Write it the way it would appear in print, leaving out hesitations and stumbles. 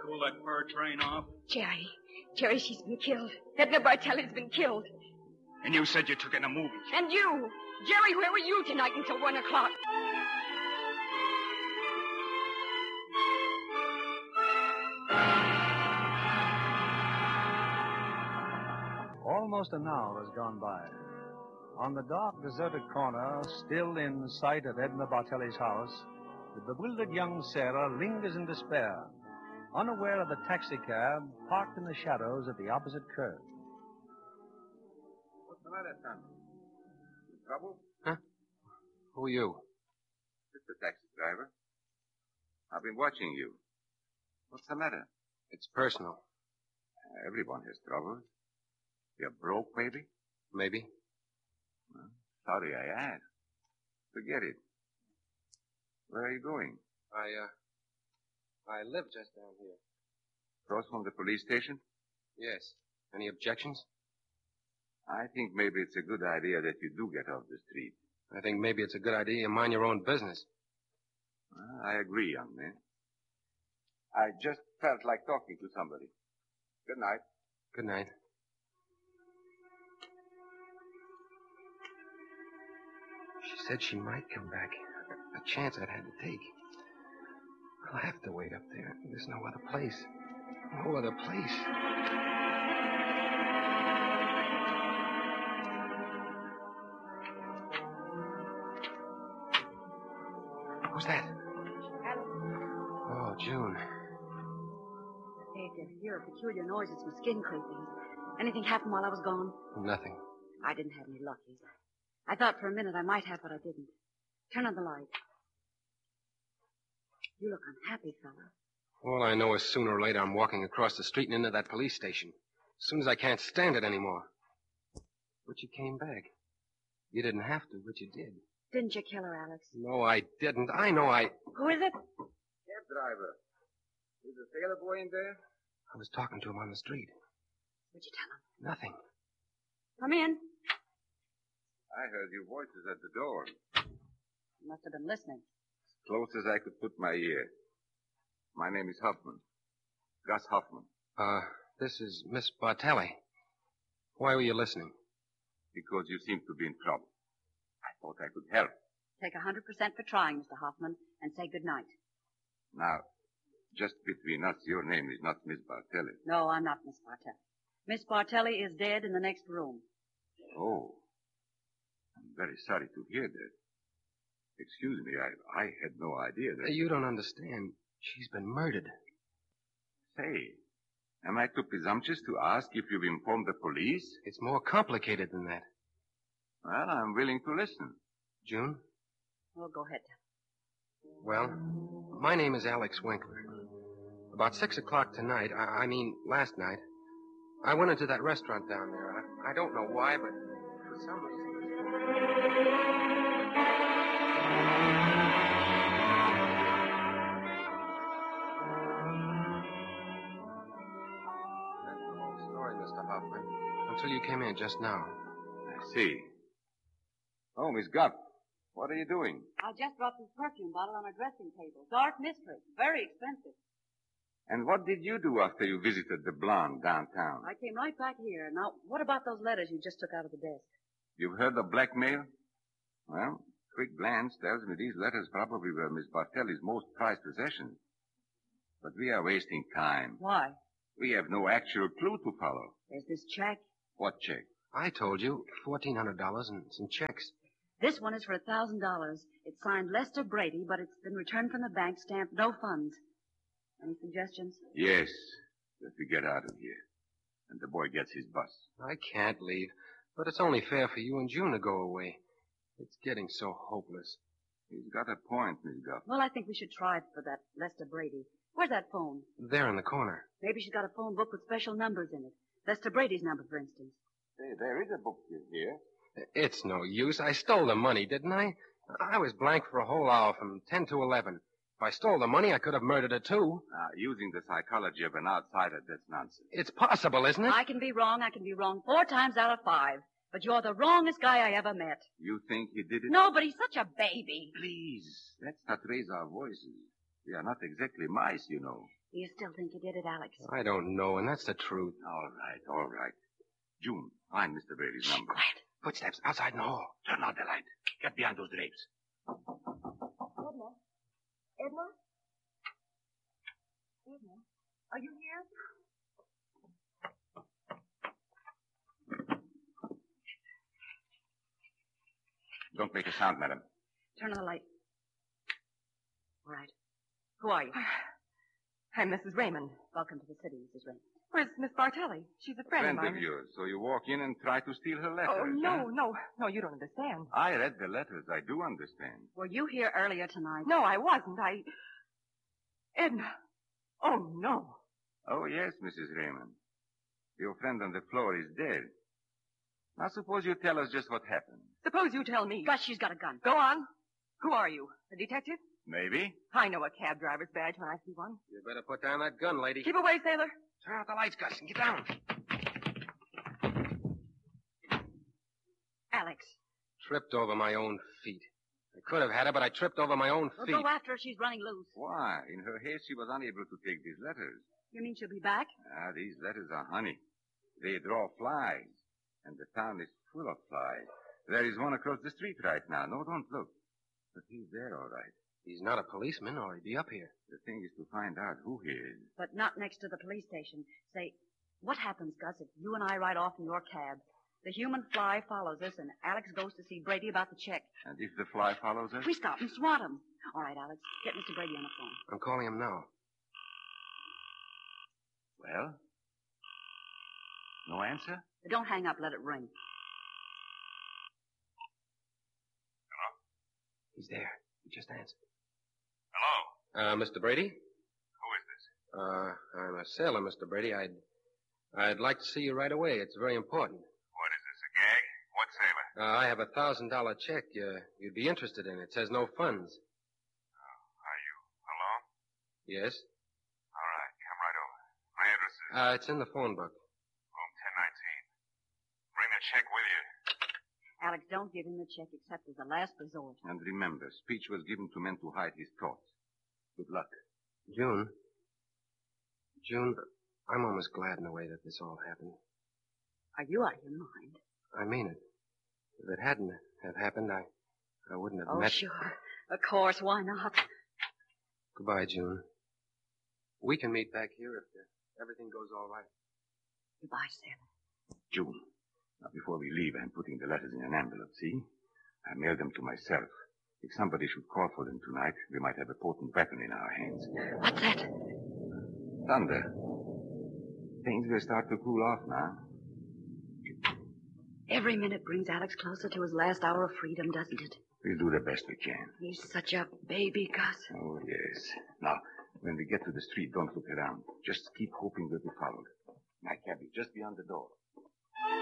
pull that fur train off? Jerry, she's been killed. Edna Bartelli's been killed. And you said you took in the movies. And you. Jerry, where were you tonight until 1 o'clock? Almost an hour has gone by. On the dark, deserted corner, still in sight of Edna Bartelli's house, the bewildered young Sarah lingers in despair, unaware of the taxicab parked in the shadows at the opposite curb. What's the matter, son? In trouble? Huh? Who are you? It's the taxi driver. I've been watching you. What's the matter? It's personal. Everyone has troubles. You're broke, maybe? Maybe. Well, sorry I asked. Forget it. Where are you going? I live just down here. Across from the police station? Yes. Any objections? I think maybe it's a good idea that you do get off the street. I think maybe it's a good idea you mind your own business. Well, I agree, young man. I just felt like talking to somebody. Good night. Good night. She said she might come back. A chance I'd had to take. I'll have to wait up there. There's no other place. No other place. Who's that? Oh, June. Hey, if you hear a peculiar noise, it's my skin creeping. Anything happened while I was gone? Nothing. I didn't have any luck either. I thought for a minute I might have, but I didn't. Turn on the light. You look unhappy, fella. All I know is sooner or later I'm walking across the street and into that police station. As soon as I can't stand it anymore. But you came back. You didn't have to, but you did. Didn't you kill her, Alex? No, I didn't. I know I... Who is it? Cab driver. Is the sailor boy in there? I was talking to him on the street. What'd you tell him? Nothing. Come in. I heard your voices at the door. You must have been listening. As close as I could put my ear. My name is Hoffman. Gus Hoffman. This is Miss Bartelli. Why were you listening? Because you seem to be in trouble. I thought I could help. Take 100% for trying, Mr. Hoffman, and say good night. Now, just between us, your name is not Miss Bartelli. No, I'm not Miss Bartelli. Miss Bartelli is dead in the next room. Oh. I'm very sorry to hear that. Excuse me, I had no idea that... You don't understand. She's been murdered. Say, am I too presumptuous to ask if you've informed the police? It's more complicated than that. Well, I'm willing to listen. June? Oh, go ahead. Well, my name is Alex Winkler. About 6 o'clock tonight, last night, I went into that restaurant down there. I don't know why, but for some reason... That's the whole story, Mr. Hoffman. Until you came in just now. I see. Oh, Miss Gupp, what are you doing? I just brought this perfume bottle on a dressing table. Dark mystery. Very expensive. And what did you do after you visited the blonde downtown? I came right back here. Now, what about those letters you just took out of the desk? You've heard of blackmail? Well, quick glance tells me these letters probably were Miss Bartelli's most prized possessions. But we are wasting time. Why? We have no actual clue to follow. There's this check. What check? I told you, $1,400 and some checks. This one is for $1,000. It's signed Lester Brady, but it's been returned from the bank, stamped no funds. Any suggestions? Yes, that we get out of here. And the boy gets his bus. I can't leave, but it's only fair for you and June to go away. It's getting so hopeless. He's got a point, Miss Guff. Well, I think we should try for that Lester Brady. Where's that phone? There in the corner. Maybe she's got a phone book with special numbers in it. Lester Brady's number, for instance. Hey, there is a book here. It's no use. I stole the money, didn't I? I was blank for a whole hour from 10 to 11. If I stole the money, I could have murdered her, too. Using the psychology of an outsider, that's nonsense. It's possible, isn't it? I can be wrong. 4 times out of 5. But you're the wrongest guy I ever met. You think he did it? No, but he's such a baby. Please, let's not raise our voices. We are not exactly mice, you know. Do you still think you did it, Alex? I don't know, and that's the truth. All right. June, find Mr. Brady's number. Quiet. Footsteps outside in the hall. Turn out the light. Get behind those drapes. Edna? Edna? Edna? Are you here? Don't make a sound, madam. Turn on the light. All right. Who are you? I'm Mrs. Raymond. Welcome to the city, Mrs. Raymond. Where's Miss Bartelli? She's a friend, Friend of mine. of yours. So you walk in and try to steal her letters. Oh, no, huh? no, you don't understand. I read the letters. I do understand. Were you here earlier tonight? No, I wasn't. Edna. Oh, no. Oh, yes, Mrs. Raymond. Your friend on the floor is dead. Now, suppose you tell us just what happened. Suppose you tell me. Gus, she's got a gun. Go on. Who are you? A detective? Maybe. I know a cab driver's badge when I see one. You better put down that gun, lady. Keep away, sailor. Turn out the lights, Gus, and get down. Alex. Tripped over my own feet. I could have had her, but I tripped over my own Well, feet. go after her. She's running loose. Why? In her haste, she was unable to take these letters. You mean she'll be back? These letters are honey. They draw flies. And the town is full of flies. There is one across the street right now. No, don't look. But he's there, all right. He's not a policeman, or he'd be up here. The thing is to find out who he is. But not next to the police station. Say, what happens, Gus, if you and I ride off in your cab? The human fly follows us, and Alex goes to see Brady about the check. And if the fly follows us? We stop and swat him. All right, Alex, get Mr. Brady on the phone. I'm calling him now. Well? No answer? Don't hang up. Let it ring. He's there. He just answered. Hello? Mr. Brady? Who is this? I'm a sailor, Mr. Brady. I'd like to see you right away. It's very important. What is this, a gag? What sailor? I have $1,000 check you'd be interested in. It says no funds. Are you alone? Yes? All right, come right over. My address is It's in the phone book. room 1019. Bring the check with you. Alex, don't give him the check except as a last resort. And remember, speech was given to men to hide his thoughts. Good luck. June, I'm almost glad in a way that this all happened. Are you out of your mind? I mean it. If it hadn't have happened, I wouldn't have Oh, met... sure. Of course, why not? Goodbye, June. We can meet back here if everything goes all right. Goodbye, sailor. June. Now, before we leave, I'm putting the letters in an envelope, see? I mailed them to myself. If somebody should call for them tonight, we might have a potent weapon in our hands. What's that? Thunder. Things will start to cool off now. Every minute brings Alex closer to his last hour of freedom, doesn't it? We'll do the best we can. He's such a baby, Gus. Oh, yes. Now, when we get to the street, don't look around. Just keep hoping we'll be followed. My cab is just beyond the door.